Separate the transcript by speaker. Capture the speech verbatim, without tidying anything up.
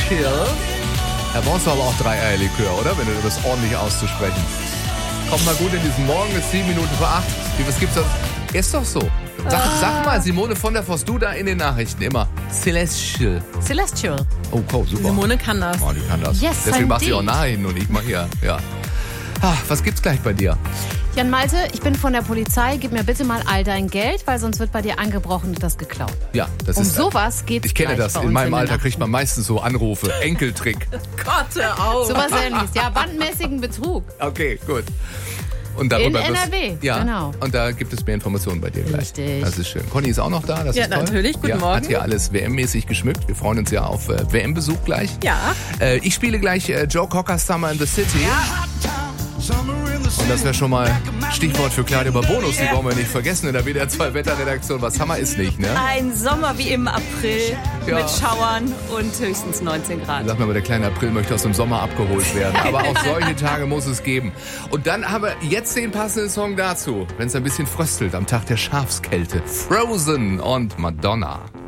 Speaker 1: Chill. Da brauchst du aber auch drei Eierlikör, oder? Wenn du das ordentlich auszusprechen. Kommt mal gut in diesen Morgen, ist sieben Minuten vor acht. Wie, was gibt's da? Ist doch so. Sag, ah. sag mal, Simone von der Voss, du da in den Nachrichten immer. Celestial.
Speaker 2: Celestial.
Speaker 1: Oh, cool, super.
Speaker 2: Simone kann das.
Speaker 1: Oh, die kann das.
Speaker 2: Yes,
Speaker 1: deswegen macht sie
Speaker 2: indeed.
Speaker 1: auch Nachrichten und ich mach hier, ja. Ach, was gibt's gleich bei dir?
Speaker 2: Jan Malte, ich bin von der Polizei. Gib mir bitte mal all dein Geld, weil sonst wird bei dir angebrochen und das geklaut.
Speaker 1: Ja, das
Speaker 2: um
Speaker 1: ist...
Speaker 2: sowas geht's
Speaker 1: Ich kenne
Speaker 2: gleich
Speaker 1: das.
Speaker 2: bei
Speaker 1: In
Speaker 2: uns
Speaker 1: meinem
Speaker 2: in
Speaker 1: Alter
Speaker 2: den
Speaker 1: kriegt man meistens so Anrufe. Enkeltrick.
Speaker 2: Gott, hör auf. Sowas ähnliches. Ja, bandmäßigen Betrug.
Speaker 1: Okay, gut. Und
Speaker 2: In
Speaker 1: darüber
Speaker 2: N
Speaker 1: wirst-
Speaker 2: R W,
Speaker 1: ja,
Speaker 2: genau.
Speaker 1: Und da gibt es mehr Informationen bei dir gleich.
Speaker 2: Richtig.
Speaker 1: Das ist schön. Conny ist auch noch da, das
Speaker 2: Ja,
Speaker 1: ist toll.
Speaker 2: natürlich. Guten
Speaker 1: ja,
Speaker 2: Morgen.
Speaker 1: Hat hier alles W M-mäßig geschmückt. Wir freuen uns ja auf äh, W M-Besuch gleich.
Speaker 2: Ja.
Speaker 1: Äh, ich spiele gleich äh, Joe Cocker Summer in the City. Und das wäre schon mal Stichwort für Claudia Bonus. Die wollen wir nicht vergessen in der W D R zwei Wetterredaktion. Was Hammer ist nicht, ne?
Speaker 3: Ein Sommer wie im April
Speaker 1: Ja.
Speaker 3: mit Schauern und höchstens neunzehn Grad.
Speaker 1: Sag mal, der kleine April möchte aus dem Sommer abgeholt werden. Aber auch solche Tage muss es geben. Und dann haben wir jetzt den passenden Song dazu, wenn es ein bisschen fröstelt am Tag der Schafskälte. Frozen und Madonna.